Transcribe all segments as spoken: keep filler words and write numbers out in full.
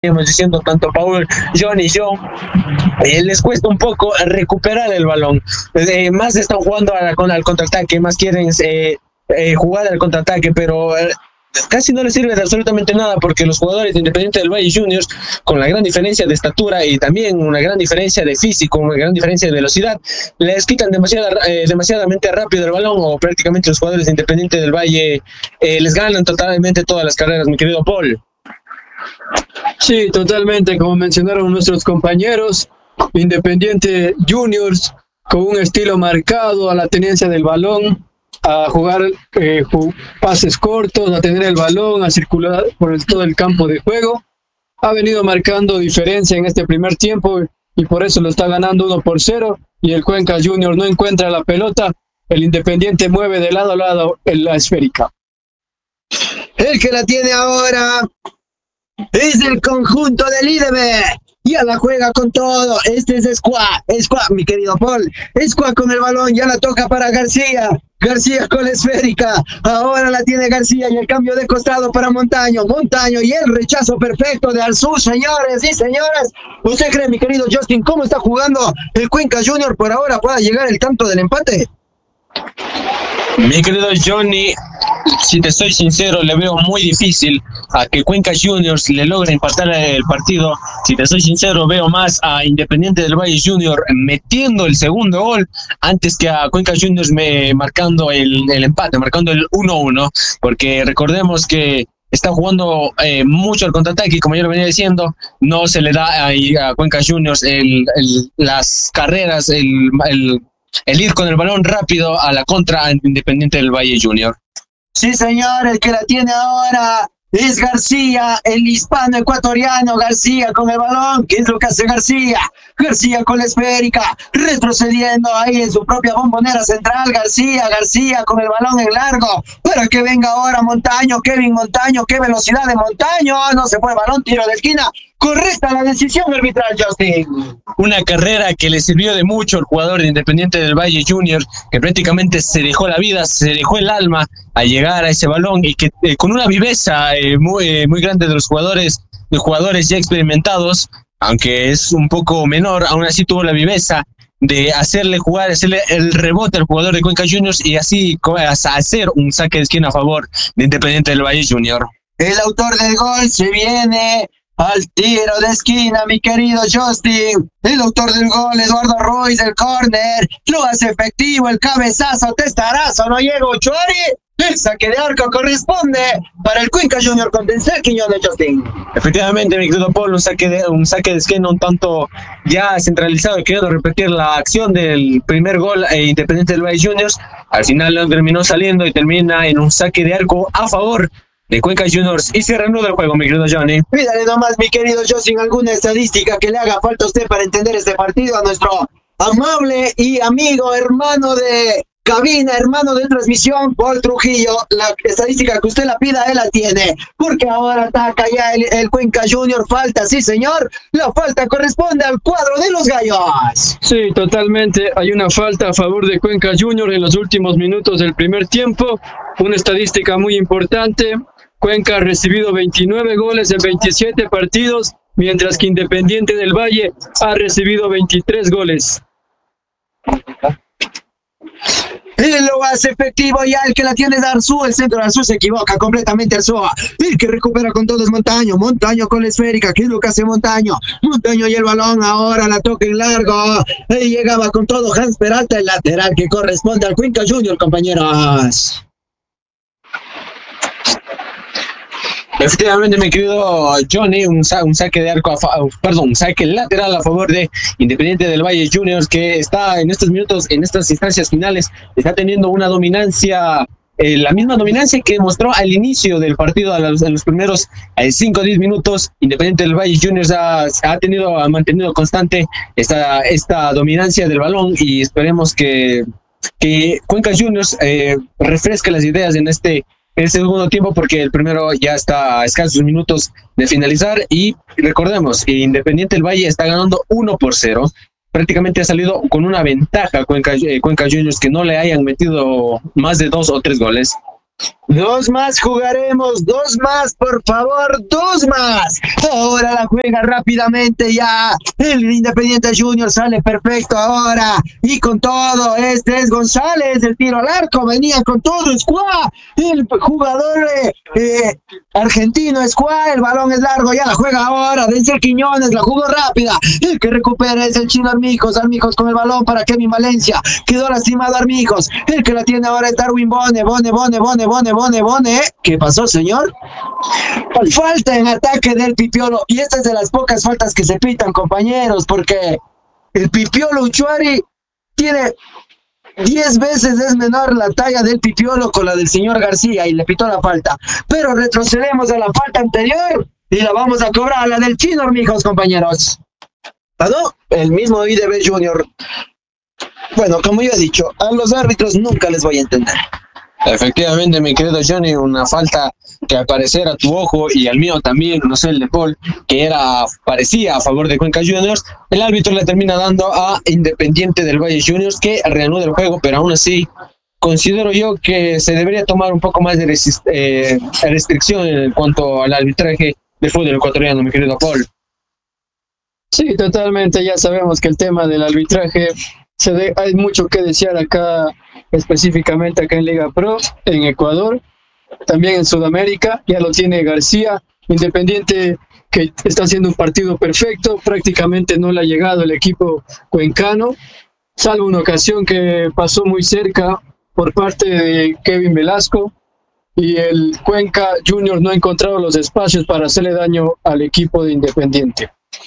Estamos diciendo tanto Paul, John y yo, eh, les cuesta un poco recuperar el balón. Eh, más están jugando a la, con, al contraataque, más quieren eh, eh, jugar al contraataque, pero eh, casi no les sirve de absolutamente nada porque los jugadores de Independiente del Valle Juniors, con la gran diferencia de estatura y también una gran diferencia de físico, una gran diferencia de velocidad, les quitan demasiada, eh, demasiadamente rápido el balón, o prácticamente los jugadores de Independiente del Valle eh, les ganan totalmente todas las carreras, mi querido Paul. Sí, totalmente, como mencionaron nuestros compañeros, Independiente Juniors con un estilo marcado a la tenencia del balón, a jugar eh, pases cortos, a tener el balón, a circular por el, todo el campo de juego. Ha venido marcando diferencia en este primer tiempo y por eso lo está ganando uno por cero, y el Cuenca Junior no encuentra la pelota. El Independiente mueve de lado a lado en la esférica. El que la tiene ahora es el conjunto del I D B. Ya la juega con todo. Este es Escua. Escua, mi querido Paul. Escua con el balón. Ya la toca para García. García con la esférica. Ahora la tiene García y el cambio de costado para Montaño. Montaño y el rechazo perfecto de Arzú, señores y señoras. ¿Usted cree, mi querido Justin, cómo está jugando el Cuenca Junior por ahora para llegar el tanto del empate? Mi querido Johnny, si te soy sincero, le veo muy difícil a que Cuenca Juniors le logre empatar el partido. Si te soy sincero, veo más a Independiente del Valle Junior metiendo el segundo gol antes que a Cuenca Juniors me marcando el, el empate, marcando el uno uno, porque recordemos que está jugando eh, mucho al contraataque y, como yo lo venía diciendo, no se le da a, a Cuenca Juniors el, el, las carreras, el, el el ir con el balón rápido a la contra Independiente del Valle Junior. Sí, señor, el que la tiene ahora es García, el hispano ecuatoriano. García con el balón. ¿Qué es lo que hace García? García con la esférica, retrocediendo ahí en su propia bombonera central. García, García con el balón en largo, para que venga ahora Montaño, Kevin Montaño. Qué velocidad de Montaño, no se fue balón, tiro de esquina. Correcta la decisión arbitral, Justin. Una carrera que le sirvió de mucho al jugador de Independiente del Valle Junior, que prácticamente se dejó la vida, se dejó el alma a llegar a ese balón, y que eh, con una viveza eh, muy, eh, muy grande de los jugadores, de jugadores ya experimentados, aunque es un poco menor, aún así tuvo la viveza de hacerle jugar, hacerle el rebote al jugador de Cuenca Juniors y así hacer un saque de esquina a favor de Independiente del Valle Junior. El autor del gol se viene al tiro de esquina, mi querido Justin. El autor del gol, Eduardo Ruiz, del córner, lo hace efectivo, el cabezazo, testarazo, no llega Ochoari. El saque de arco corresponde para el Cuenca Junior con Denzel Quiñones, Justin. Efectivamente, mi querido Paul, un saque de, un saque de esquina un tanto ya centralizado, y queriendo repetir la acción del primer gol eh, Independiente del Valle Juniors. Al final terminó saliendo y termina en un saque de arco a favor de Cuenca Juniors y se reanuda el juego, mi querido Johnny. Pídale nomás, mi querido Justin, alguna estadística que le haga falta a usted para entender este partido, a nuestro amable y amigo hermano de cabina, hermano de transmisión, Paul Trujillo. La estadística que usted la pida, él la tiene, porque ahora ataca ya el, el Cuenca Junior. Falta, sí señor, la falta corresponde al cuadro de los gallos. Sí, totalmente, hay una falta a favor de Cuenca Junior en los últimos minutos del primer tiempo. Una estadística muy importante: Cuenca ha recibido veintinueve goles en veintisiete partidos, mientras que Independiente del Valle ha recibido veintitrés goles. Él lo hace efectivo ya, el que la tiene es Arzú. El centro de Arzú se equivoca completamente. Arzú, el que recupera con todo es Montaño. Montaño con la esférica. ¿Qué es lo que hace Montaño? Montaño y el balón ahora la toca en largo. Ahí llegaba con todo Hans Peralta, el lateral que corresponde al Cuenca Junior, compañeros. Efectivamente, mi querido Johnny, un, sa un saque de arco, a perdón, un saque lateral a favor de Independiente del Valle Juniors, que está en estos minutos, en estas instancias finales, está teniendo una dominancia, eh, la misma dominancia que mostró al inicio del partido, a los, en los primeros cinco o diez minutos. Independiente del Valle Juniors ha, ha tenido, ha mantenido constante esta, esta dominancia del balón, y esperemos que, que Cuenca Juniors eh, refresque las ideas en este el segundo tiempo, porque el primero ya está a escasos minutos de finalizar. Y recordemos, Independiente del Valle está ganando uno por cero. Prácticamente ha salido con una ventaja Cuenca, eh, Cuenca Juniors, que no le hayan metido más de dos o tres goles. Dos más jugaremos, dos más, por favor, dos más. Ahora la juega rápidamente ya. El Independiente Junior sale perfecto ahora. Y con todo, este es González, el tiro al arco, venía con todo, Escuá. El jugador eh, eh, argentino, Escuá, el balón es largo, ya la juega ahora. Denzel Quiñones, la jugó rápida. El que recupera es el chino Armijos, Armijos con el balón para Kevin Valencia. Quedó lastimado Armijos. El que la tiene ahora es Darwin Bone, Bone, Bone, Bone, Bone, Bone, Bone. ¿Qué pasó, señor? Falta en ataque del Pipiolo. Y esta es de las pocas faltas que se pitan, compañeros, porque el Pipiolo Uchuari tiene diez veces es menor la talla del Pipiolo con la del señor García y le pitó la falta. Pero retrocedemos a la falta anterior y la vamos a cobrar a la del chino Armijos, compañeros. ¿Ah, no? El mismo I D B Junior. Bueno, como yo he dicho, a los árbitros nunca les voy a entender. Efectivamente, mi querido Johnny, una falta que al parecer a tu ojo y al mío también, no sé, el de Paul, que era parecía a favor de Cuenca Juniors, el árbitro le termina dando a Independiente del Valle Juniors, que reanuda el juego, pero aún así considero yo que se debería tomar un poco más de resist eh, restricción en cuanto al arbitraje del fútbol ecuatoriano, mi querido Paul. Sí, totalmente, ya sabemos que el tema del arbitraje, se de, hay mucho que desear acá, específicamente acá en Liga Pro, en Ecuador, también en Sudamérica, ya lo tiene García. Independiente que está haciendo un partido perfecto, prácticamente no le ha llegado el equipo cuencano, salvo una ocasión que pasó muy cerca por parte de Kevin Velasco, y el Cuenca Junior no ha encontrado los espacios para hacerle daño al equipo de Independiente.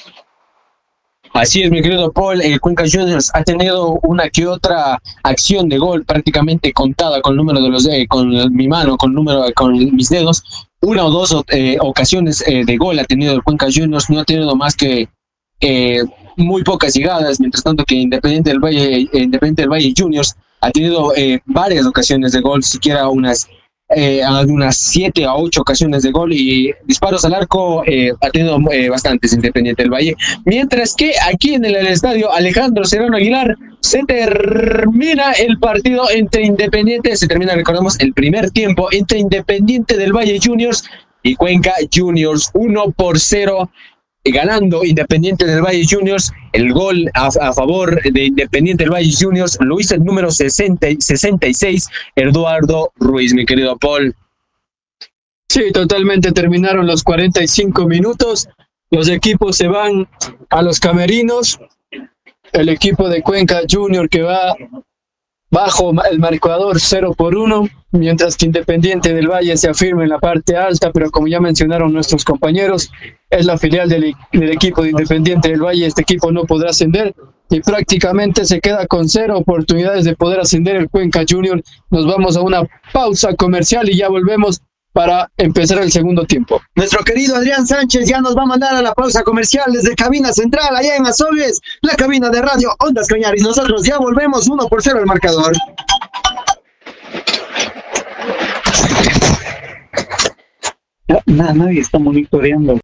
Así es, mi querido Paul, el Cuenca Juniors ha tenido una que otra acción de gol prácticamente contada con el número de los de, con mi mano, con número, con mis dedos, una o dos eh, ocasiones eh, de gol ha tenido el Cuenca Juniors, no ha tenido más que eh, muy pocas llegadas, mientras tanto que Independiente del Valle, eh, Independiente del Valle Juniors ha tenido eh, varias ocasiones de gol, siquiera unas Eh, unas siete a ocho ocasiones de gol y disparos al arco eh, ha tenido eh, bastantes Independiente del Valle, mientras que aquí en el, el estadio Alejandro Serrano Aguilar se termina el partido entre Independiente, se termina, recordemos, el primer tiempo entre Independiente del Valle Juniors y Cuenca Juniors, uno por cero, ganando Independiente del Valle Juniors. El gol a, a favor de Independiente del Valle Juniors lo hizo el número sesenta, sesenta y seis, Eduardo Ruiz, mi querido Paul. Sí, totalmente, terminaron los cuarenta y cinco minutos, los equipos se van a los camerinos, el equipo de Cuenca Junior que va bajo el marcador cero por uno, mientras que Independiente del Valle se afirma en la parte alta, pero como ya mencionaron nuestros compañeros, es la filial del, del equipo de Independiente del Valle. Este equipo no podrá ascender y prácticamente se queda con cero oportunidades de poder ascender el Cuenca Junior. Nos vamos a una pausa comercial y ya volvemos para empezar el segundo tiempo. Nuestro querido Adrián Sánchez ya nos va a mandar a la pausa comercial desde cabina central, allá en Azogues, la cabina de radio Ondas Cañaris. Nosotros ya volvemos, uno por cero el marcador. Nada, nadie está monitoreando.